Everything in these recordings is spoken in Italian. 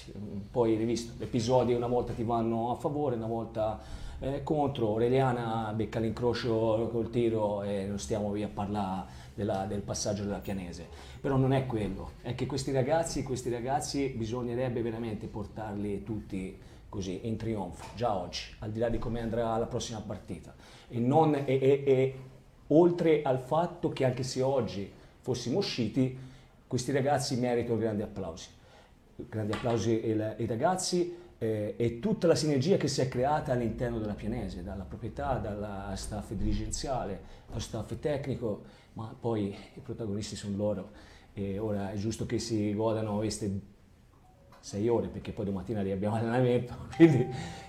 poi hai visto, gli episodi una volta ti vanno a favore, una volta contro. Aureliana becca l'incrocio col tiro e non stiamo via a parlare del passaggio della Pianese, però non è quello, è che questi ragazzi bisognerebbe veramente portarli tutti così in trionfo, già oggi, al di là di come andrà la prossima partita, e oltre al fatto che anche se oggi fossimo usciti, questi ragazzi meritano grandi applausi ai ragazzi, e tutta la sinergia che si è creata all'interno della Pianese, dalla proprietà, dalla staff dirigenziale, allo staff tecnico, ma poi i protagonisti sono loro, e ora è giusto che si godano queste 6 ore, perché poi domattina abbiamo allenamento, quindi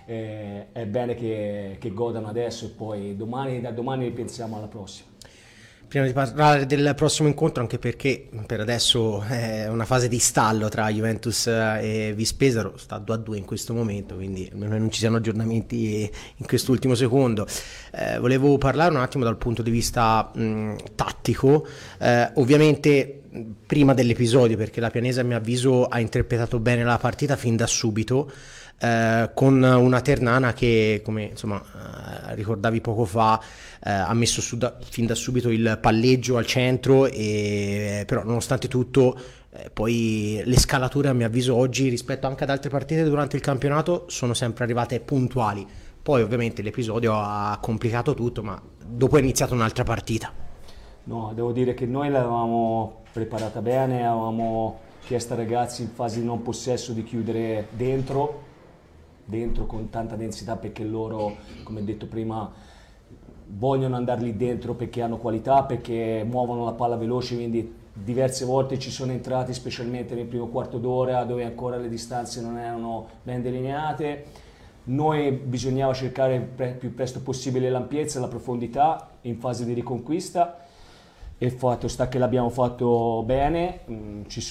è bene che godano adesso, e poi da domani pensiamo alla prossima. Prima di parlare del prossimo incontro, anche perché per adesso è una fase di stallo tra Juventus e Vispesaro, sta 2-2 in questo momento, quindi non ci siano aggiornamenti in quest'ultimo secondo. Volevo parlare un attimo dal punto di vista tattico, ovviamente prima dell'episodio, perché la Pianese a mio avviso ha interpretato bene la partita fin da subito, con una Ternana che, come insomma ricordavi poco fa, ha messo fin da subito il palleggio al centro, e però nonostante tutto poi le scalature a mio avviso oggi rispetto anche ad altre partite durante il campionato sono sempre arrivate puntuali. Poi ovviamente l'episodio ha complicato tutto, ma dopo è iniziata un'altra partita. No, devo dire che noi l'avevamo preparata bene, avevamo chiesto ai ragazzi in fase di non possesso di chiudere dentro con tanta densità, perché loro, come detto prima, vogliono andare lì dentro perché hanno qualità, perché muovono la palla veloce, quindi diverse volte ci sono entrati, specialmente nel primo quarto d'ora dove ancora le distanze non erano ben delineate. Noi bisognava cercare più presto possibile l'ampiezza, la profondità in fase di riconquista, e il fatto sta che l'abbiamo fatto bene. Si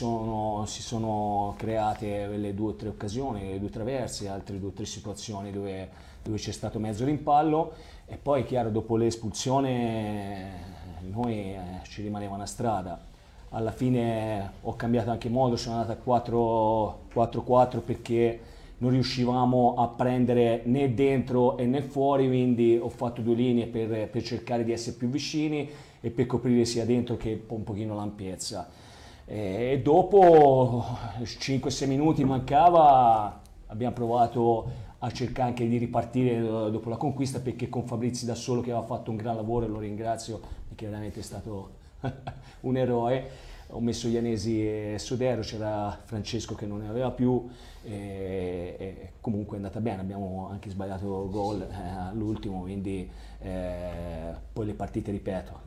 sono create le 2 o 3 occasioni, le 2 traverse, altre 2 o 3 situazioni dove c'è stato mezzo rimpallo, e poi chiaro dopo l'espulsione noi ci rimaneva una strada. Alla fine ho cambiato anche modo, sono andato a 4-4 perché non riuscivamo a prendere né dentro né fuori, quindi ho fatto 2 linee per cercare di essere più vicini e per coprire sia dentro che un pochino l'ampiezza. E dopo 5-6 minuti mancava, abbiamo provato a cercare anche di ripartire dopo la conquista, perché con Fabrizi da solo, che aveva fatto un gran lavoro, e lo ringrazio perché veramente è stato un eroe, ho messo Ianesi e Sodero, c'era Francesco che non ne aveva più, e comunque è andata bene, abbiamo anche sbagliato gol all'ultimo, quindi poi le partite, ripeto,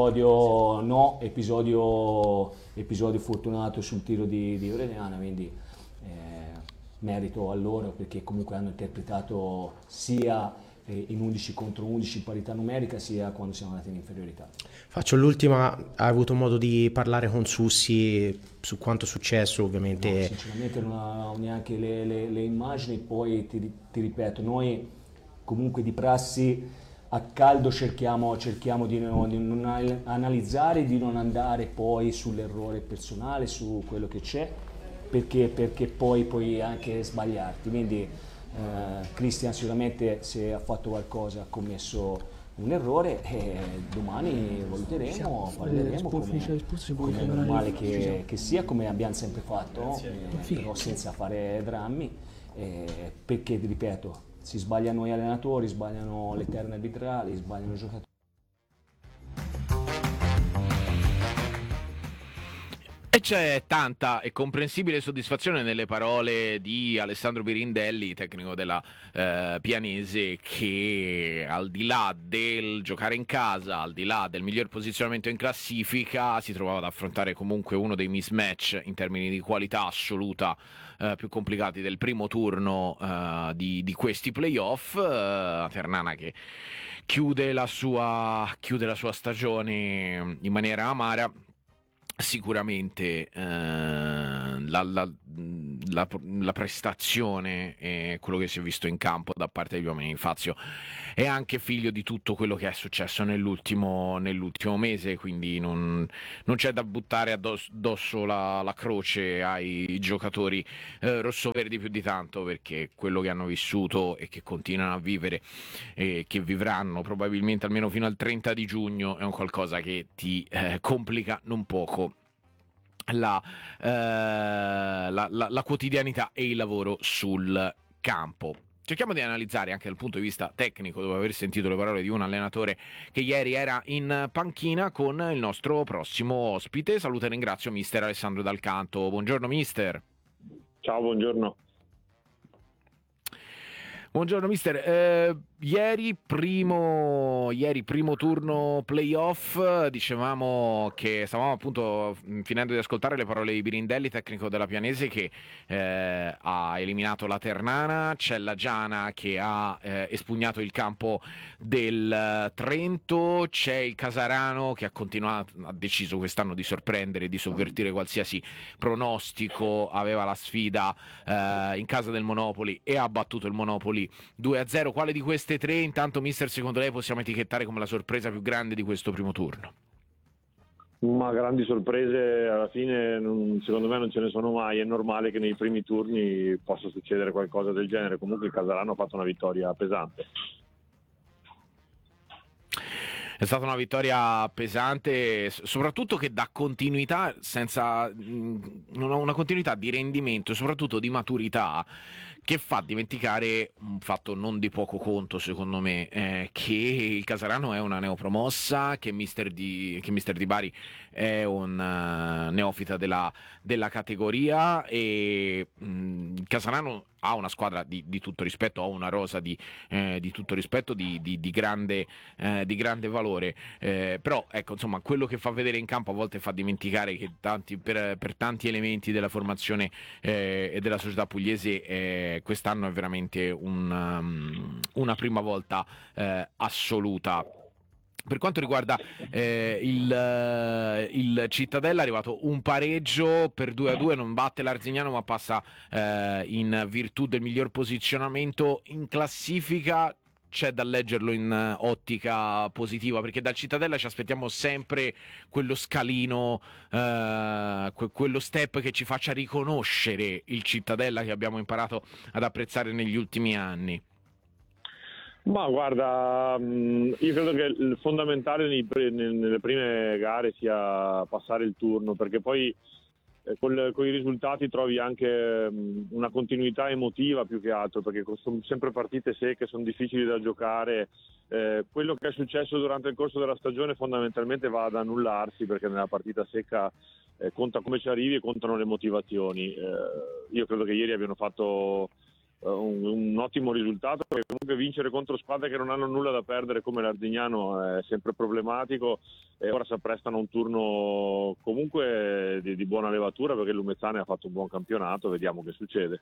episodio fortunato sul tiro di Aureliana, quindi merito a loro, perché comunque hanno interpretato sia in 11 contro 11 in parità numerica, sia quando siamo andati in inferiorità. Faccio l'ultima, hai avuto modo di parlare con Sussi su quanto è successo? Ovviamente no, sinceramente non ho neanche le immagini, poi ti ripeto, noi comunque di prassi a caldo cerchiamo di non analizzare, di non andare poi sull'errore personale, su quello che c'è, perché poi puoi anche sbagliarti, quindi Christian sicuramente, se ha fatto qualcosa, ha commesso un errore, e domani valuteremo, parleremo come è normale che sia, come abbiamo sempre fatto, però senza fare drammi, perché ripeto, si sbagliano noi allenatori, sbagliano le terne arbitrali, sbagliano i giocatori. E c'è tanta e comprensibile soddisfazione nelle parole di Alessandro Birindelli, tecnico della Pianese, che al di là del giocare in casa, al di là del miglior posizionamento in classifica, si trovava ad affrontare comunque uno dei mismatch in termini di qualità assoluta più complicati del primo turno di questi playoff. Ternana che chiude la sua stagione in maniera amara, sicuramente la prestazione e quello che si è visto in campo da parte degli uomini. Fazio è anche figlio di tutto quello che è successo nell'ultimo mese, quindi non c'è da buttare addosso la croce ai giocatori rossoverdi più di tanto, perché quello che hanno vissuto e che continuano a vivere e che vivranno probabilmente almeno fino al 30 di giugno è un qualcosa che ti complica non poco la quotidianità e il lavoro sul campo. Cerchiamo di analizzare anche dal punto di vista tecnico, dopo aver sentito le parole di un allenatore che ieri era in panchina, con il nostro prossimo ospite. Saluto e ringrazio mister Alessandro Dal Canto. Buongiorno mister. Ciao, buongiorno. Buongiorno mister, ieri primo turno playoff, dicevamo che stavamo appunto finendo di ascoltare le parole di Birindelli, tecnico della Pianese, che ha eliminato la Ternana. C'è la Giana che ha espugnato il campo del Trento, c'è il Casarano che ha deciso quest'anno di sorprendere, di sovvertire qualsiasi pronostico, aveva la sfida in casa del Monopoli e ha battuto il Monopoli 2-0. Quale di queste tre, intanto mister, secondo lei possiamo etichettare come la sorpresa più grande di questo primo turno? Ma grandi sorprese alla fine secondo me non ce ne sono mai. È normale che nei primi turni possa succedere qualcosa del genere. Comunque il Casarano ha fatto una vittoria pesante. È stata una vittoria pesante, soprattutto che dà continuità, una continuità di rendimento, soprattutto di maturità, che fa dimenticare un fatto non di poco conto, secondo me, che il Casarano è una neopromossa, che mister Di Bari è un neofita della categoria, e il Casarano ha una squadra di tutto rispetto, ha una rosa di tutto rispetto, di grande valore, però ecco, insomma, quello che fa vedere in campo a volte fa dimenticare che per tanti elementi della formazione e della società pugliese quest'anno è veramente una prima volta assoluta. Per quanto riguarda il Cittadella, è arrivato un pareggio per 2-2, non batte l'Arzignano ma passa in virtù del miglior posizionamento in classifica. C'è da leggerlo in ottica positiva, perché dal Cittadella ci aspettiamo sempre quello scalino, quello step che ci faccia riconoscere il Cittadella che abbiamo imparato ad apprezzare negli ultimi anni. Ma guarda, io credo che il fondamentale nelle prime gare sia passare il turno, perché poi con i risultati trovi anche una continuità emotiva più che altro, perché sono sempre partite secche, sono difficili da giocare. Quello che è successo durante il corso della stagione fondamentalmente va ad annullarsi, perché nella partita secca conta come ci arrivi e contano le motivazioni. Io credo che ieri abbiano fatto un ottimo risultato, perché comunque vincere contro squadre che non hanno nulla da perdere come l'Arzignano è sempre problematico, e ora si apprestano a un turno comunque di buona levatura, perché l'Umezzane ha fatto un buon campionato. Vediamo che succede.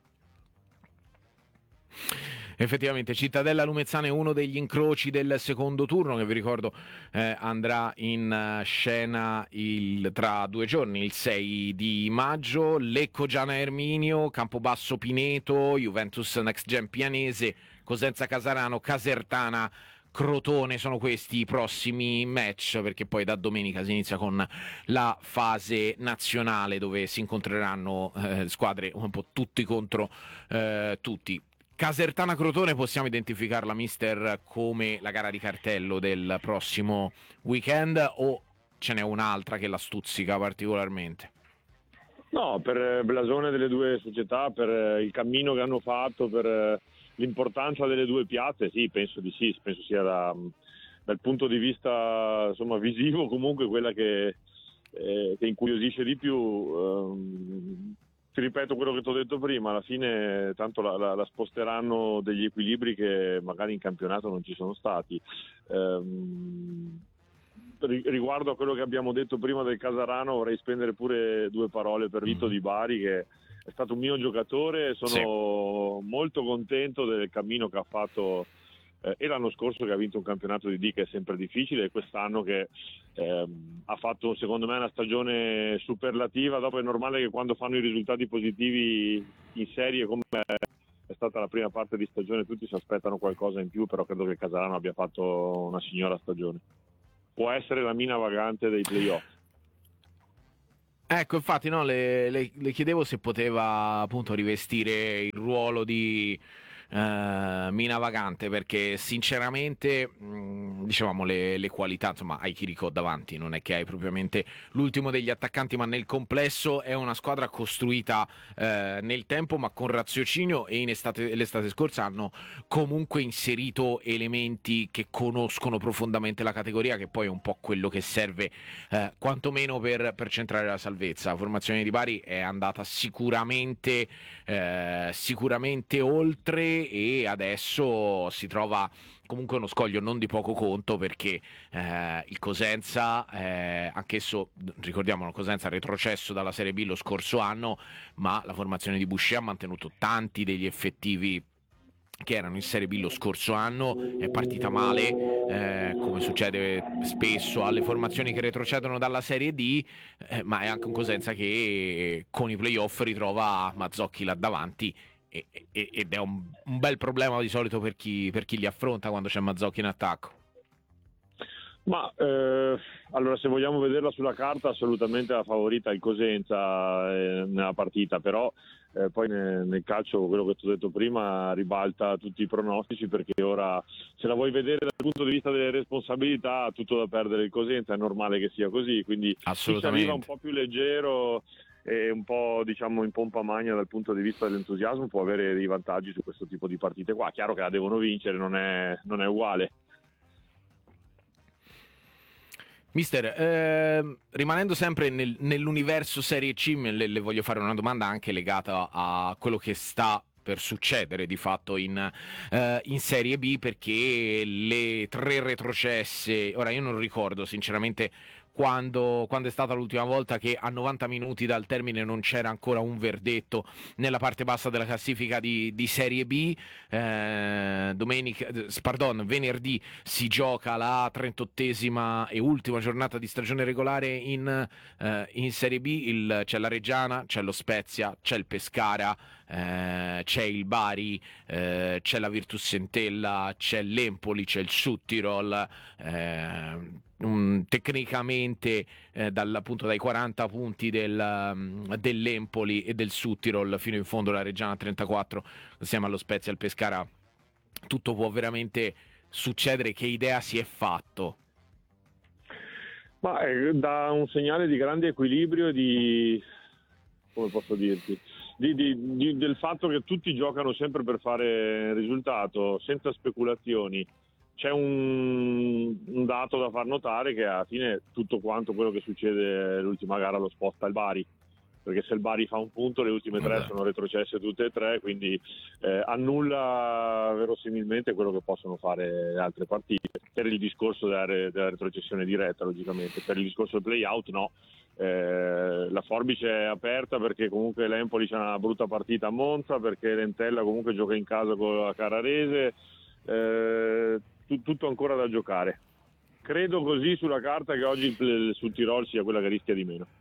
Effettivamente Cittadella Lumezzane è uno degli incroci del secondo turno, che vi ricordo andrà in scena tra 2 giorni, il 6 di maggio. Lecco Giana Erminio, Campobasso Pineto, Juventus Next Gen Pianese, Cosenza Casarano, Casertana Crotone. Sono questi i prossimi match, perché poi da domenica si inizia con la fase nazionale, dove si incontreranno squadre un po' tutti contro tutti. Casertana Crotone possiamo identificarla, mister, come la gara di cartello del prossimo weekend, o ce n'è un'altra che la stuzzica particolarmente? No, per blasone delle due società, per il cammino che hanno fatto, per l'importanza delle due piazze, sì, penso sia dal punto di vista, insomma, visivo, comunque quella che incuriosisce di più. Ti ripeto quello che ti ho detto prima, alla fine tanto la sposteranno degli equilibri che magari in campionato non ci sono stati. Riguardo a quello che abbiamo detto prima del Casarano, vorrei spendere pure 2 parole per Vito Di Bari, che è stato un mio giocatore. Sono molto contento del cammino che ha fatto e l'anno scorso che ha vinto un campionato di D che è sempre difficile, e quest'anno che ha fatto secondo me una stagione superlativa. Dopo è normale che quando fanno i risultati positivi in serie come è stata la prima parte di stagione tutti si aspettano qualcosa in più, però credo che Casarano abbia fatto una signora stagione. Può essere la mina vagante dei playoff. Ecco, infatti, no, le chiedevo se poteva appunto rivestire il ruolo di mina vagante, perché sinceramente, dicevamo, le qualità, insomma, hai Chirico davanti, non è che hai propriamente l'ultimo degli attaccanti, ma nel complesso è una squadra costruita nel tempo, ma con raziocinio, e l'estate scorsa hanno comunque inserito elementi che conoscono profondamente la categoria, che poi è un po' quello che serve quantomeno per centrare la salvezza. La formazione di Bari è andata sicuramente oltre, e adesso si trova comunque uno scoglio non di poco conto, perché il Cosenza, anch'esso, ricordiamo, Cosenza retrocesso dalla Serie B lo scorso anno, ma la formazione di Boucher ha mantenuto tanti degli effettivi che erano in Serie B lo scorso anno. È partita male, come succede spesso alle formazioni che retrocedono dalla Serie D, ma è anche un Cosenza che con i playoff ritrova Mazzocchi là davanti, ed è un bel problema di solito per chi li affronta quando c'è Mazzocchi in attacco. Ma allora, se vogliamo vederla sulla carta, assolutamente la favorita è il Cosenza nella partita, però poi nel calcio, quello che ti ho detto prima, ribalta tutti i pronostici, perché ora, se la vuoi vedere dal punto di vista delle responsabilità, ha tutto da perdere il Cosenza, è normale che sia così, quindi chi ci arriva un po' più leggero e un po', diciamo, in pompa magna dal punto di vista dell'entusiasmo può avere dei vantaggi su questo tipo di partite qua. Chiaro che la devono vincere, non è uguale. Mister, rimanendo sempre nell'universo Serie C, le voglio fare una domanda anche legata a quello che sta per succedere di fatto in Serie B, perché le 3 retrocesse, ora io non ricordo sinceramente quando è stata l'ultima volta che a 90 minuti dal termine non c'era ancora un verdetto nella parte bassa della classifica di Serie B. Venerdì si gioca la 38esima e ultima giornata di stagione regolare in Serie B. C'è la Reggiana, c'è lo Spezia, c'è il Pescara, c'è il Bari, c'è la Virtus Entella, c'è l'Empoli, c'è il Südtirol. Tecnicamente appunto dai 40 punti dell'Empoli e del Südtirol fino in fondo la Reggiana 34, insieme allo Spezia e al Pescara, tutto può veramente succedere. Che idea si è fatto? Ma dà un segnale di grande equilibrio e di, come posso dirti, del fatto che tutti giocano sempre per fare risultato, senza speculazioni. C'è un dato da far notare, che alla fine tutto quanto quello che succede l'ultima gara lo sposta il Bari, perché se il Bari fa un punto le ultime 3 sono retrocesse tutte e 3, quindi annulla verosimilmente quello che possono fare le altre partite, per il discorso della retrocessione diretta, logicamente. Per il discorso del play-out no, la forbice è aperta, perché comunque l'Empoli c'ha una brutta partita a Monza, perché l'Entella comunque gioca in casa con la Carrarese, tutto ancora da giocare. Credo così sulla carta che oggi sul Tirol sia quella che rischia di meno.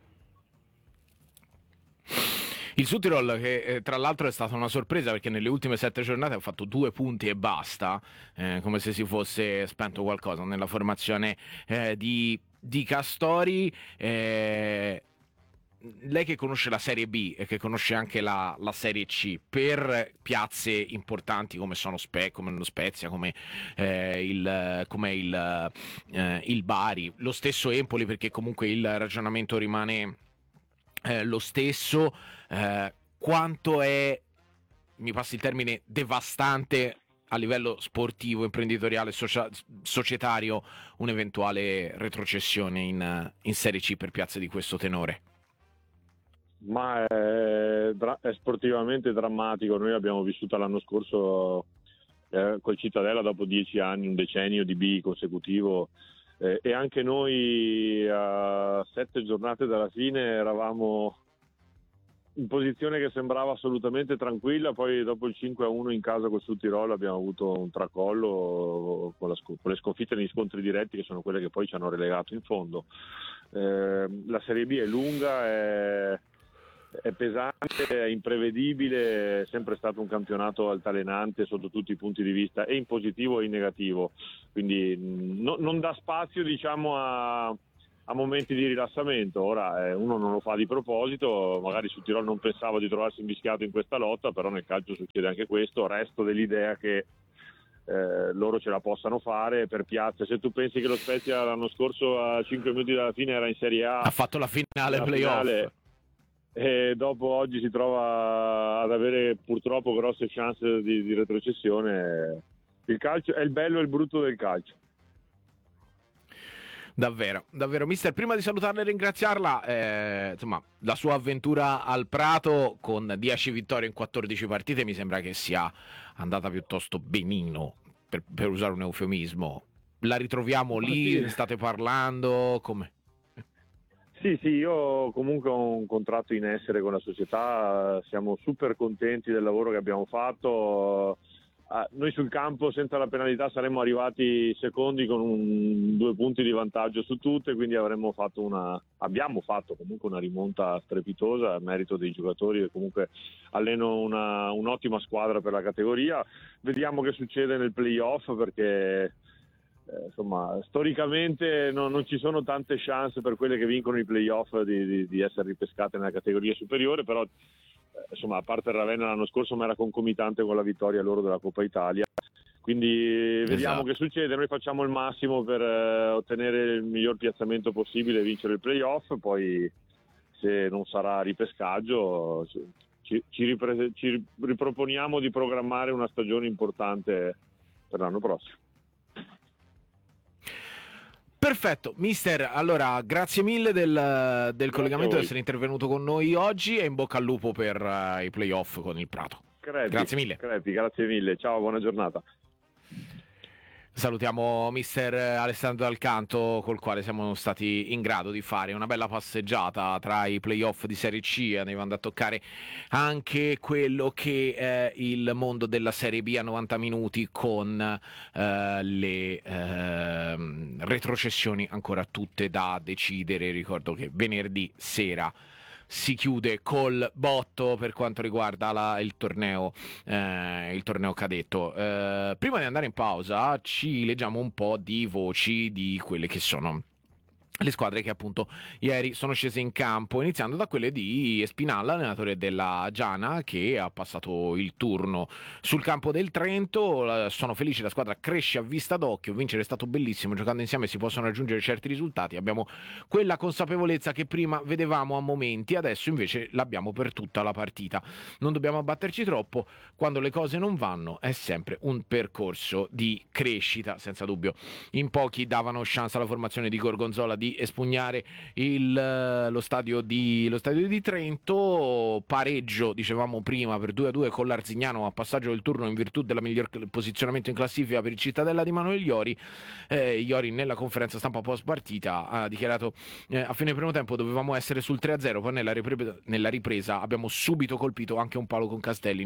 Il Südtirol, che tra l'altro è stata una sorpresa, perché nelle ultime 7 giornate ha fatto 2 punti e basta, come se si fosse spento qualcosa nella formazione di Castori. Lei che conosce la Serie B e che conosce anche la Serie C, per piazze importanti come sono come lo Spezia, come il Bari, lo stesso Empoli, perché comunque il ragionamento rimane lo stesso, quanto è, mi passi il termine, devastante a livello sportivo, imprenditoriale, societario, un'eventuale retrocessione in Serie C per piazze di questo tenore? Ma è sportivamente drammatico. Noi abbiamo vissuto l'anno scorso col Cittadella, dopo 10 anni, un decennio di B consecutivo, e anche noi a 7 giornate dalla fine eravamo in posizione che sembrava assolutamente tranquilla, poi dopo il 5-1 in casa col Südtirol abbiamo avuto un tracollo con le sconfitte negli scontri diretti, che sono quelle che poi ci hanno relegato in fondo. La Serie B è lunga, è pesante, è imprevedibile, è sempre stato un campionato altalenante sotto tutti i punti di vista, e in positivo e in negativo, quindi non dà spazio, diciamo, a momenti di rilassamento. Ora uno non lo fa di proposito, magari su Tirol non pensava di trovarsi invischiato in questa lotta, però nel calcio succede anche questo. Resto dell'idea che loro ce la possano fare per piazza. Se tu pensi che lo Spezia l'anno scorso a 5 minuti dalla fine era in Serie A, ha fatto la finale playoff, e dopo oggi si trova ad avere purtroppo grosse chance di retrocessione. Il calcio è il bello e il brutto del calcio. Davvero, davvero. Mister, prima di salutarla e ringraziarla, insomma, la sua avventura al Prato con 10 vittorie in 14 partite mi sembra che sia andata piuttosto benino, per usare un eufemismo. La ritroviamo lì? Sì. State parlando? Come? Sì, io comunque ho un contratto in essere con la società, siamo super contenti del lavoro che abbiamo fatto. Noi sul campo senza la penalità saremmo arrivati secondi con 2 punti di vantaggio su tutte, quindi abbiamo fatto comunque una rimonta strepitosa a merito dei giocatori che comunque allenano un'ottima squadra per la categoria. Vediamo che succede nel playoff, perché insomma storicamente non ci sono tante chance per quelle che vincono i playoff di essere ripescate nella categoria superiore, però insomma, a parte il Ravenna l'anno scorso, ma era concomitante con la vittoria loro della Coppa Italia, quindi vediamo che succede. Noi facciamo il massimo per ottenere il miglior piazzamento possibile e vincere il playoff, poi se non sarà ripescaggio ci riproponiamo di programmare una stagione importante per l'anno prossimo. Perfetto, mister, allora grazie mille del collegamento, di essere intervenuto con noi oggi, e in bocca al lupo per i playoff con il Prato. Grazie mille. Grazie mille, ciao, buona giornata. Salutiamo mister Alessandro Dal Canto, col quale siamo stati in grado di fare una bella passeggiata tra i playoff di Serie C, andando a toccare anche quello che è il mondo della Serie B a 90 minuti, con le retrocessioni ancora tutte da decidere. Ricordo che venerdì sera si chiude col botto per quanto riguarda il torneo cadetto. Prima di andare in pausa ci leggiamo un po' di voci di quelle che sono le squadre che appunto ieri sono scese in campo, iniziando da quelle di Espinal, allenatore della Giana, che ha passato il turno sul campo del Trento. Sono felici, la squadra cresce a vista d'occhio, vincere è stato bellissimo, giocando insieme si possono raggiungere certi risultati, abbiamo quella consapevolezza che prima vedevamo a momenti, adesso invece l'abbiamo per tutta la partita. Non dobbiamo abbatterci troppo, quando le cose non vanno è sempre un percorso di crescita, senza dubbio. In pochi davano chance alla formazione di Gorgonzola di espugnare lo stadio di Trento. Pareggio, dicevamo prima, per 2-2 con l'Arzignano a passaggio del turno in virtù del miglior posizionamento in classifica per il Cittadella di Manuel Iori. Iori nella conferenza stampa post partita ha dichiarato a fine primo tempo dovevamo essere sul 3-0, poi nella ripresa abbiamo subito colpito anche un palo con Castelli.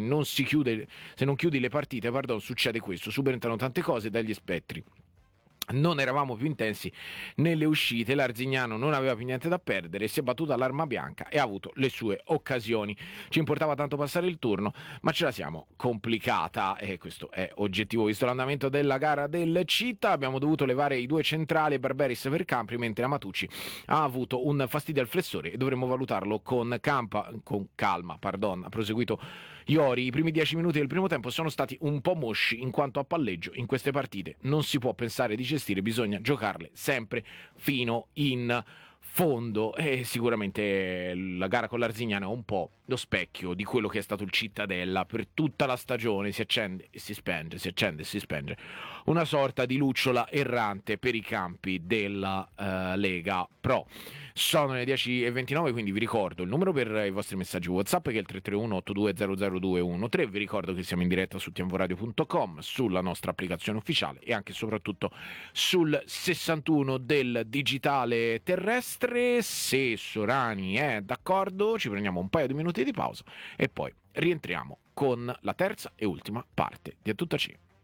Se non chiudi le partite, succede questo, subentrano tante cose dagli spettri. Non eravamo più intensi nelle uscite, l'Arzignano non aveva più niente da perdere, si è battuta all'arma bianca e ha avuto le sue occasioni. Ci importava tanto passare il turno, ma ce la siamo complicata, e questo è oggettivo visto l'andamento della gara del Città. Abbiamo dovuto levare i 2 centrali, Barberis per Campri, mentre Amatucci ha avuto un fastidio al flessore e dovremmo valutarlo con calma. Ha proseguito Iori. I primi 10 minuti del primo tempo sono stati un po' mosci in quanto a palleggio. In queste partite non si può pensare di gestire, bisogna giocarle sempre fino in fondo, e sicuramente la gara con l'Arzignano è un po' lo specchio di quello che è stato il Cittadella per tutta la stagione. Si accende e si spenge, si accende e si spenge, una sorta di lucciola errante per i campi della Lega Pro. Sono le 10:29, quindi vi ricordo il numero per i vostri messaggi WhatsApp, che è il 331-8200-213. Vi ricordo che siamo in diretta su tmvradio.com, sulla nostra applicazione ufficiale e anche e soprattutto sul 61 del digitale terrestre. Se Sorani è d'accordo, ci prendiamo un paio di minuti minuti di pausa e poi rientriamo con la terza e ultima parte di A Tutta C.